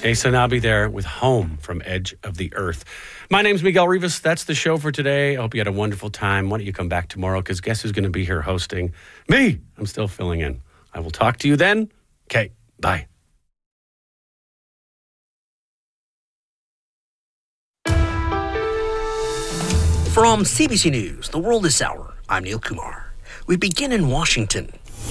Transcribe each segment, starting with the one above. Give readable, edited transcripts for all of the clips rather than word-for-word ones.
Jason Abbey there with Home from Edge of the Earth. My name's Miguel Rivas. That's the show for today. I hope you had a wonderful time. Why don't you come back tomorrow? Because guess who's going to be here hosting? Me. I'm still filling in. I will talk to you then. Okay, bye. From CBC News, The World This Hour, I'm Neil Kumar. We begin in Washington.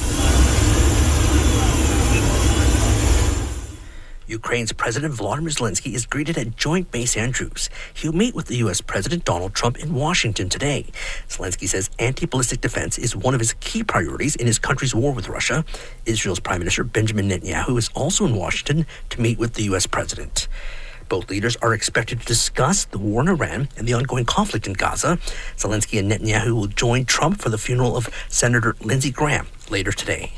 Ukraine's President Volodymyr Zelensky is greeted at Joint Base Andrews. He'll meet with the U.S. President Donald Trump in Washington today. Zelensky says anti-ballistic defense is one of his key priorities in his country's war with Russia. Israel's Prime Minister Benjamin Netanyahu is also in Washington to meet with the U.S. President. Both leaders are expected to discuss the war in Iran and the ongoing conflict in Gaza. Zelensky and Netanyahu will join Trump for the funeral of Senator Lindsey Graham later today.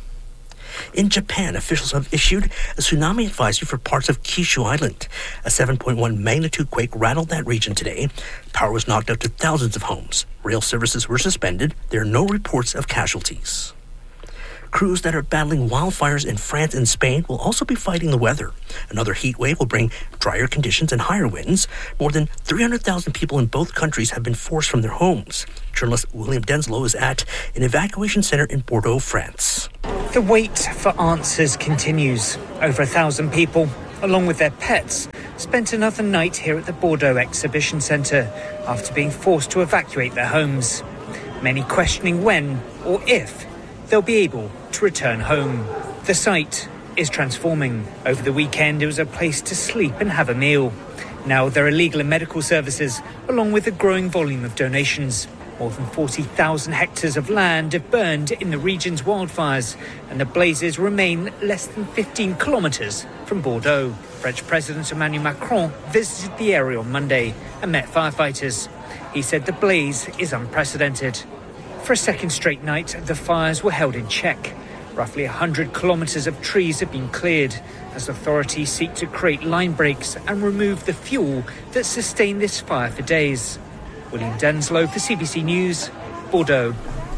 In Japan, officials have issued a tsunami advisory for parts of Kyushu Island. A 7.1 magnitude quake rattled that region today. Power was knocked out to thousands of homes. Rail services were suspended. There are no reports of casualties. Crews that are battling wildfires in France and Spain will also be fighting the weather. Another heat wave will bring drier conditions and higher winds. More than 300,000 people in both countries have been forced from their homes. Journalist William Denslow is at an evacuation center in Bordeaux, France. The wait for answers continues. Over 1,000 people, along with their pets, spent another night here at the Bordeaux Exhibition Centre after being forced to evacuate their homes. Many questioning when or if they'll be able to return home. The site is transforming. Over the weekend, it was a place to sleep and have a meal. Now there are legal and medical services, along with a growing volume of donations. More than 40,000 hectares of land have burned in the region's wildfires, and the blazes remain less than 15 kilometres from Bordeaux. French President Emmanuel Macron visited the area on Monday and met firefighters. He said the blaze is unprecedented. For a second straight night, the fires were held in check. Roughly 100 kilometres of trees have been cleared as authorities seek to create line breaks and remove the fuel that sustained this fire for days. William Denslow for CBC News, Bordeaux.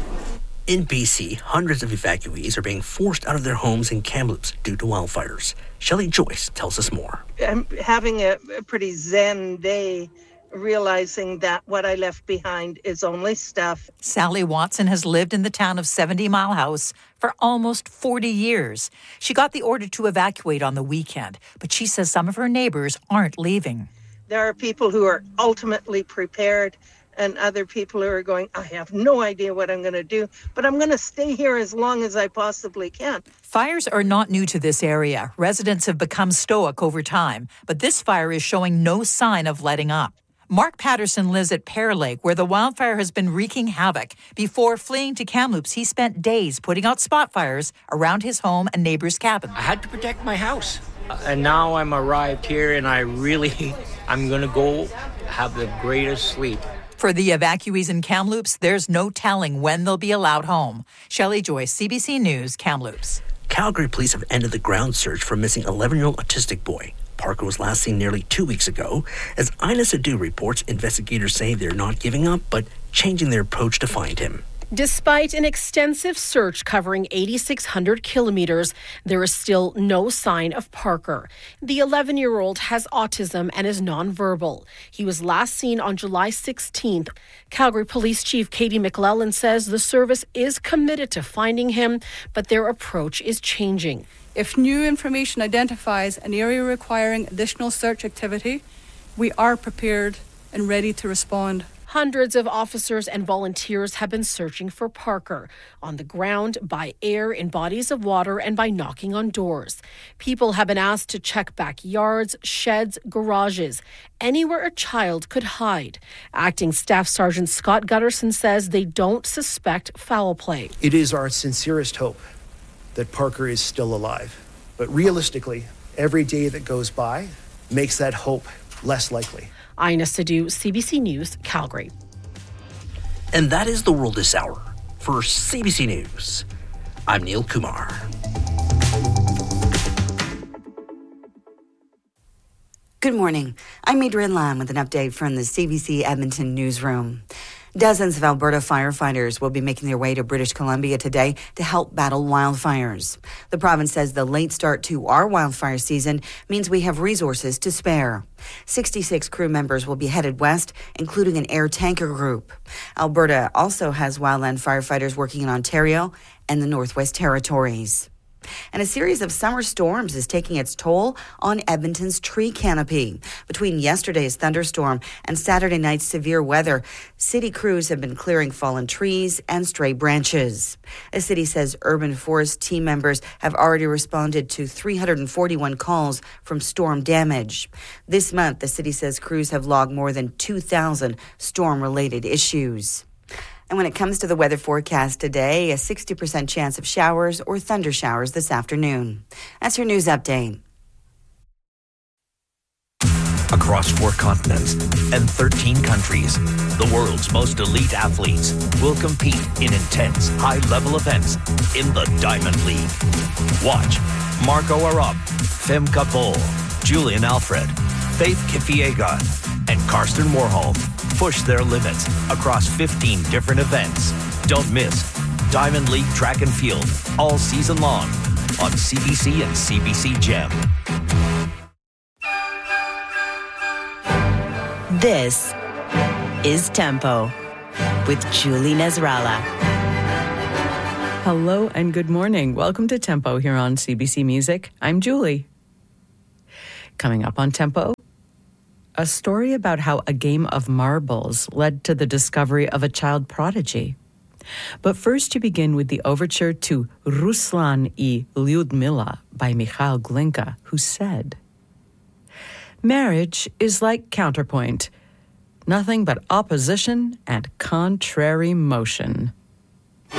In BC, hundreds of evacuees are being forced out of their homes in Kamloops due to wildfires. Shelley Joyce tells us more. I'm having a pretty zen day, realizing that what I left behind is only stuff. Sally Watson has lived in the town of 70 Mile House for almost 40 years. She got the order to evacuate on the weekend, but she says some of her neighbors aren't leaving. There are people who are ultimately prepared and other people who are going, I have no idea what I'm going to do, but I'm going to stay here as long as I possibly can. Fires are not new to this area. Residents have become stoic over time, but this fire is showing no sign of letting up. Mark Patterson lives at Pear Lake, where the wildfire has been wreaking havoc. Before fleeing to Kamloops, he spent days putting out spot fires around his home and neighbors' cabin. I had to protect my house. And now I'm arrived here, and I'm going to go have the greatest sleep. For the evacuees in Kamloops, there's no telling when they'll be allowed home. Shelley Joyce, CBC News, Kamloops. Calgary police have ended the ground search for a missing 11-year-old autistic boy. Parker was last seen nearly 2 weeks ago. As Ina Sadu reports, investigators say they're not giving up, but changing their approach to find him. Despite an extensive search covering 8,600 kilometers, there is still no sign of Parker. The 11-year-old has autism and is nonverbal. He was last seen on July 16th. Calgary Police Chief Katie McLellan says the service is committed to finding him, but their approach is changing. If new information identifies an area requiring additional search activity, we are prepared and ready to respond. Hundreds of officers and volunteers have been searching for Parker on the ground, by air, in bodies of water, and by knocking on doors. People have been asked to check backyards, sheds, garages, anywhere a child could hide. Acting Staff Sergeant Scott Gutterson says they don't suspect foul play. It is our sincerest hope that Parker is still alive. But realistically, every day that goes by makes that hope less likely. Ina Sadu, CBC News, Calgary. And that is The World This Hour. For CBC News, I'm Neil Kumar. Good morning. I'm Adrienne Lam with an update from the CBC Edmonton newsroom. Dozens of Alberta firefighters will be making their way to British Columbia today to help battle wildfires. The province says the late start to our wildfire season means we have resources to spare. 66 crew members will be headed west, including an air tanker group. Alberta also has wildland firefighters working in Ontario and the Northwest Territories. And a series of summer storms is taking its toll on Edmonton's tree canopy. Between yesterday's thunderstorm and Saturday night's severe weather, city crews have been clearing fallen trees and stray branches. The city says urban forest team members have already responded to 341 calls from storm damage. This month, the city says crews have logged more than 2,000 storm-related issues. And when it comes to the weather forecast today, a 60% chance of showers or thunder showers this afternoon. That's your news update. Across 4 continents and 13 countries, the world's most elite athletes will compete in intense, high-level events in the Diamond League. Watch Marco Arop, Femke Bol, Julian Alfred, Faith Kipyegon, and Karsten Warholm push their limits across 15 different events. Don't miss Diamond League Track and Field all season long on CBC and CBC Gem. This is Tempo with Julie Nasrallah. Hello and good morning. Welcome to Tempo here on CBC Music. I'm Julie. Coming up on Tempo, a story about how a game of marbles led to the discovery of a child prodigy. But first, to begin with the overture to Ruslan I Lyudmila by Mikhail Glinka, who said, "Marriage is like counterpoint, nothing but opposition and contrary motion."